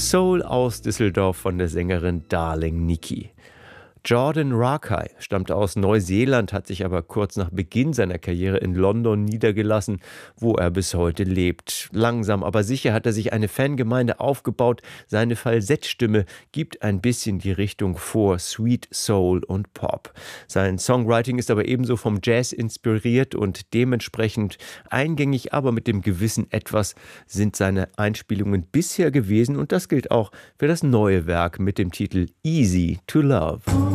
Soul aus Düsseldorf von der Sängerin Darling Nikki. Jordan Rakei stammt aus Neuseeland, hat sich aber kurz nach Beginn seiner Karriere in London niedergelassen, wo er bis heute lebt. Langsam aber sicher hat er sich eine Fangemeinde aufgebaut. Seine Falsettstimme gibt ein bisschen die Richtung vor Sweet Soul und Pop. Sein Songwriting ist aber ebenso vom Jazz inspiriert und dementsprechend eingängig, aber mit dem gewissen Etwas sind seine Einspielungen bisher gewesen und das gilt auch für das neue Werk mit dem Titel Easy to Love.